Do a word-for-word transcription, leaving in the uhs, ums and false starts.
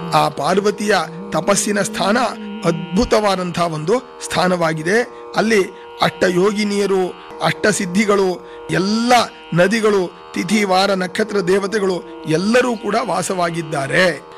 ಆ ಪಾರ್ವತಿಯ ತಪಸ್ಸಿನ ಸ್ಥಾನ ಅದ್ಭುತವಾದಂತಹ ಒಂದು ಸ್ಥಾನವಾಗಿದೆ. ಅಲ್ಲಿ ಅಷ್ಟ ಯೋಗಿನಿಯರು, ಅಷ್ಟ ಸಿದ್ಧಿಗಳು, ಎಲ್ಲ ನದಿಗಳು, ತಿಥಿ ವಾರ ನಕ್ಷತ್ರ ದೇವತೆಗಳು ಎಲ್ಲರೂ ಕೂಡ ವಾಸವಾಗಿದ್ದಾರೆ.